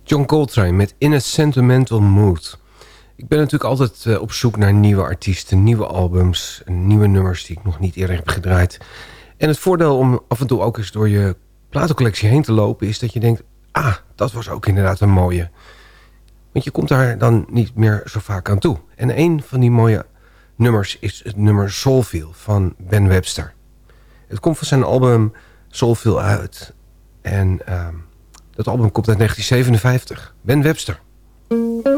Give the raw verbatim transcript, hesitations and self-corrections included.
John Coltrane met In a Sentimental Mood. Ik ben natuurlijk altijd uh, op zoek naar nieuwe artiesten, nieuwe albums, nieuwe nummers die ik nog niet eerder heb gedraaid. En het voordeel om af en toe ook eens door je platencollectie heen te lopen is dat je denkt, ah, dat was ook inderdaad een mooie. Want je komt daar dan niet meer zo vaak aan toe. En een van die mooie nummers is het nummer Soulfeel van Ben Webster. Het komt van zijn album Soulfeel uit. En uh, dat album komt uit negentien zevenenvijftig. Ben Webster.